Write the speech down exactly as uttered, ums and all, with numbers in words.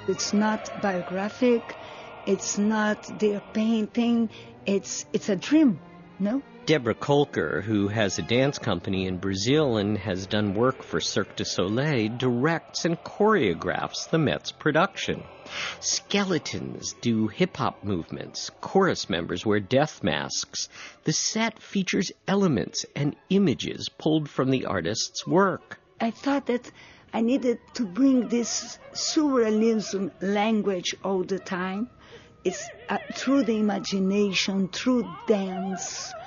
It's not biographic. It's not their painting. It's it's a dream, no? Deborah Kolker, who has a dance company in Brazil and has done work for Cirque du Soleil, directs and choreographs the Met's production. Skeletons do hip-hop movements. Chorus members wear death masks. The set features elements and images pulled from the artist's work. I thought that I needed to bring this surrealism language all the time. It's uh, through the imagination, through dance,